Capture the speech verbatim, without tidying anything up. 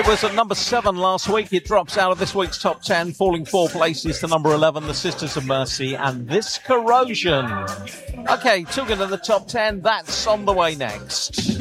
It was at number seven last week. It drops out of this week's top ten, falling four places to number eleven, The Sisters of Mercy and This Corrosion. Okay, talking to the top ten, that's on the way next.